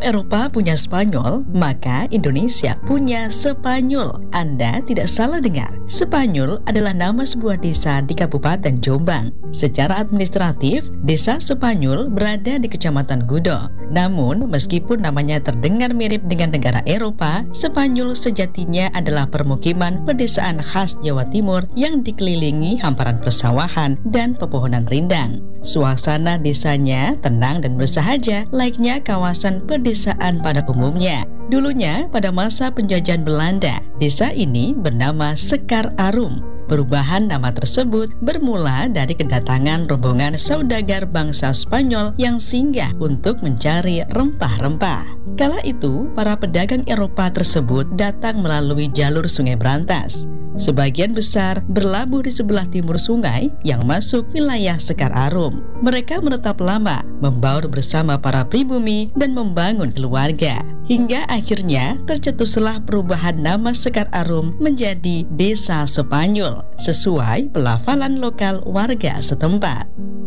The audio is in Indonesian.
Eropa punya Spanyol, maka Indonesia punya Sepanyol. Anda tidak salah dengar. Sepanyol adalah nama sebuah desa di Kabupaten Jombang. Secara administratif, Desa Sepanyol berada di Kecamatan Gudo. Namun, meskipun namanya terdengar mirip dengan negara Eropa, Sepanyol sejatinya adalah permukiman pedesaan khas Jawa Timur yang dikelilingi hamparan persawahan dan pepohonan rindang. Suasana desanya tenang dan bersahaja, layaknya kawasan pedesaan pada umumnya. Dulunya, pada masa penjajahan Belanda, desa ini bernama Sekar Arum. Perubahan nama tersebut bermula dari kedatangan rombongan saudagar bangsa Spanyol yang singgah untuk mencari rempah-rempah. Kala itu, para pedagang Eropa tersebut datang melalui jalur Sungai Brantas. Sebagian besar berlabuh di sebelah timur sungai yang masuk wilayah Sekar Arum. Mereka menetap lama, membaur bersama para pribumi dan membangun keluarga. Hingga akhirnya tercetuslah perubahan nama Sekar Arum menjadi Desa Sepanyol, sesuai pelafalan lokal warga setempat.